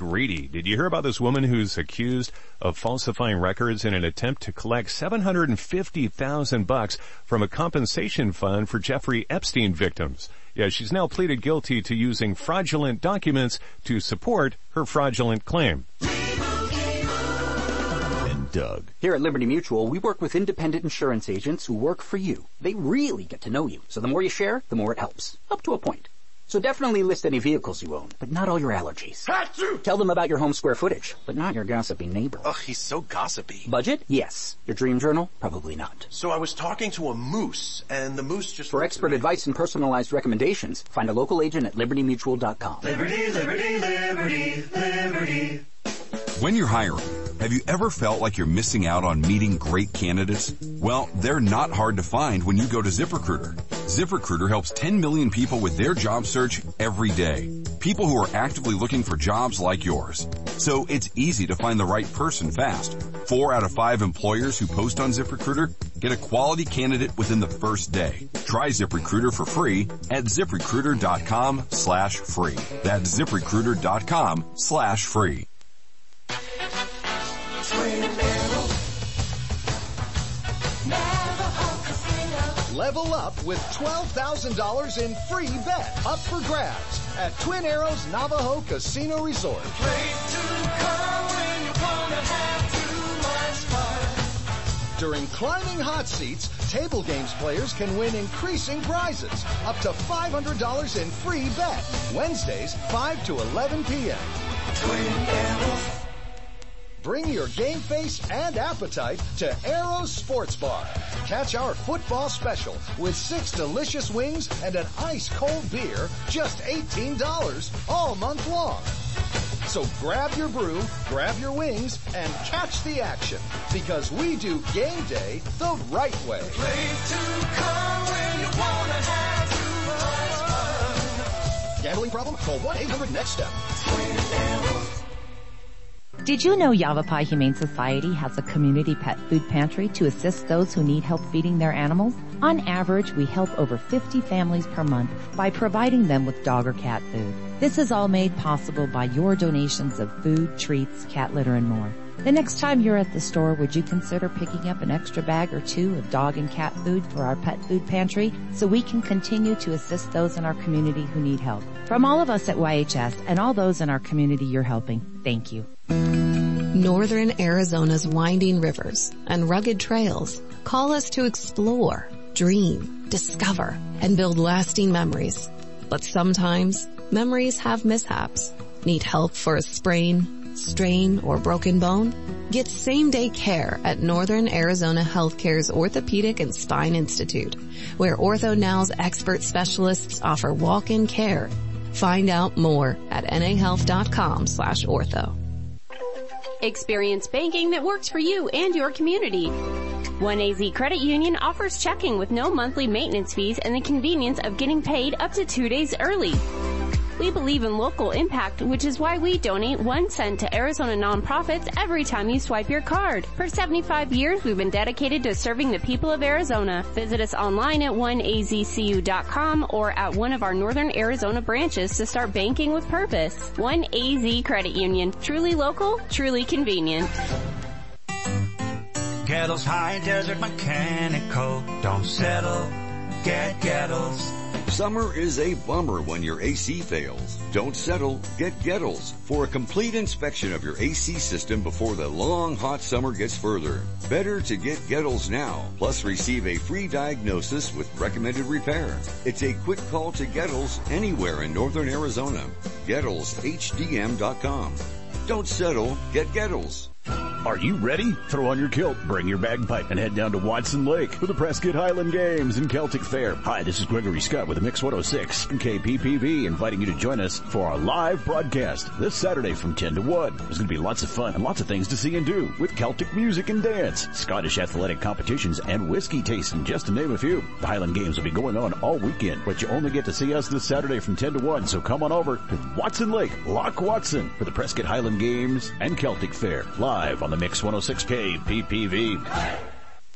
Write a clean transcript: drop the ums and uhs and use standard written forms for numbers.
greedy. Did you hear about this woman who's accused of falsifying records in an attempt to collect $750,000 from a compensation fund for Jeffrey Epstein victims? Yeah, she's now pleaded guilty to using fraudulent documents to support her fraudulent claim. Doug. Here at Liberty Mutual, we work with independent insurance agents who work for you. They really get to know you. So the more you share, the more it helps. Up to a point. So definitely list any vehicles you own, but not all your allergies. Achoo! Tell them about your home square footage, but not your gossipy neighbor. Ugh, he's so gossipy. Budget? Yes. Your dream journal? Probably not. So I was talking to a moose, and the moose just... For expert advice and personalized recommendations, find a local agent at libertymutual.com. Liberty, liberty, liberty, liberty. When you're hiring, have you ever felt like you're missing out on meeting great candidates? Well, they're not hard to find when you go to ZipRecruiter. ZipRecruiter helps 10 million people with their job search every day. People who are actively looking for jobs like yours. So it's easy to find the right person fast. 4 out of 5 employers who post on ZipRecruiter get a quality candidate within the first day. Try ZipRecruiter for free at ZipRecruiter.com/free. That's ZipRecruiter.com/free. Level up with $12,000 in free bet up for grabs at Twin Arrows Navajo Casino Resort. During climbing hot seats, table games players can win increasing prizes, up to $500 in free bet. Wednesdays, 5 to 11 p.m. Twin Arrows. Bring your game face and appetite to Arrows Sports Bar. Catch our football special with 6 delicious wings and an ice-cold beer, just $18 all month long. So grab your brew, grab your wings, and catch the action, because we do game day the right way. Place to come when you wanna have too much fun. Gambling problem? Call 1-800-NEXT-STEP. Did you know Yavapai Humane Society has a community pet food pantry to assist those who need help feeding their animals? On average, we help over 50 families per month by providing them with dog or cat food. This is all made possible by your donations of food, treats, cat litter, and more. The next time you're at the store, would you consider picking up an extra bag or two of dog and cat food for our pet food pantry so we can continue to assist those in our community who need help? From all of us at YHS and all those in our community you're helping, thank you. Northern Arizona's winding rivers and rugged trails call us to explore, dream, discover, and build lasting memories. But sometimes, memories have mishaps. Need help for a sprain, strain, or broken bone? Get same-day care at Northern Arizona Healthcare's Orthopedic and Spine Institute, where OrthoNow's expert specialists offer walk-in care. Find out more at nahealth.com/ortho. Experience banking that works for you and your community. 1AZ Credit Union offers checking with no monthly maintenance fees and the convenience of getting paid up to 2 days early. We believe in local impact, which is why we donate 1 cent to Arizona nonprofits every time you swipe your card. For 75 years, we've been dedicated to serving the people of Arizona. Visit us online at 1azcu.com or at one of our Northern Arizona branches to start banking with purpose. 1AZ Credit Union. Truly local, truly convenient. Gettles High Desert Mechanical. Don't settle. Get Gettles. Summer is a bummer when your AC fails. Don't settle, get Gettles for a complete inspection of your AC system before the long hot summer gets further. Better to get Gettles now, plus receive a free diagnosis with recommended repair. It's a quick call to Gettles anywhere in Northern Arizona. GettlesHDM.com. Don't settle, get Gettles. Are you ready? Throw on your kilt, bring your bagpipe, and head down to Watson Lake for the Prescott Highland Games and Celtic Fair. Hi, this is Gregory Scott with the Mix 106 and KPPV, inviting you to join us for our live broadcast this Saturday from 10 to 1. There's going to be lots of fun and lots of things to see and do with Celtic music and dance, Scottish athletic competitions, and whiskey tasting, just to name a few. The Highland Games will be going on all weekend, but you only get to see us this Saturday from 10 to 1, so come on over to Watson Lake, Loch Watson, for the Prescott Highland Games and Celtic Fair, live on the Mix 106 KPPV.